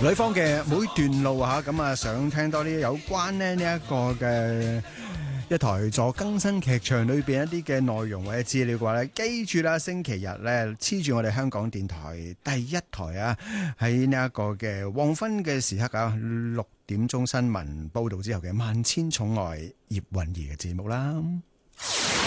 女方嘅每段路吓，咁啊想聽多啲有關呢一個嘅一台座更新劇場裏邊一啲嘅內容或者資料嘅話咧，記住啦，星期日咧黐住我哋香港電台第一台啊，喺呢一個嘅黃昏嘅時刻啊，6點鐘新聞報道之後嘅萬千寵愛葉韻儀嘅節目啦。